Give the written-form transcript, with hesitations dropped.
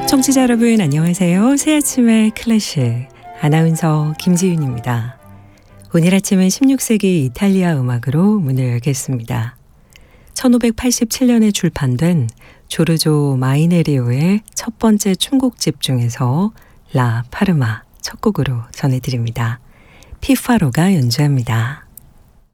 청취자 여러분 안녕하세요. 새 아침의 클래식 아나운서 김지윤입니다. 오늘 아침은 16세기 이탈리아 음악으로 문을 열겠습니다. 1587년에 출판된 조르조 마이네리오의 첫 번째 춤곡집 중에서 라 파르마 첫 곡으로 전해드립니다. 피파로가 연주합니다.